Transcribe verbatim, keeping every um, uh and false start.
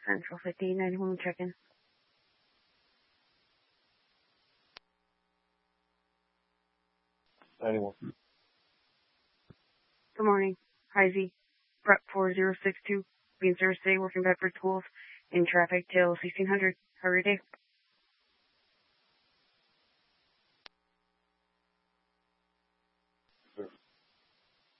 Central fifteen ninety-one, check-in. ninety-one. Good morning. Hi Z. Prep four zero six two. Being service today, working Bedford schools. In traffic till sixteen hundred. Have a great day.